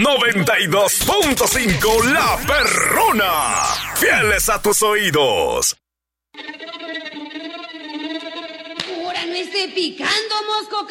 92.5 La Perrona. Fieles a tus oídos. Ahora no esté picando, mosco.